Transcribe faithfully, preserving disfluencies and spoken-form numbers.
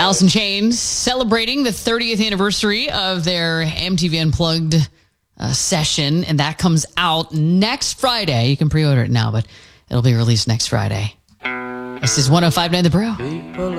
Alice in Chains celebrating the thirtieth anniversary of their M T V Unplugged uh, session, and that comes out next Friday. You can pre-order it now, but it'll be released next Friday. This is one oh five point nine The Brew.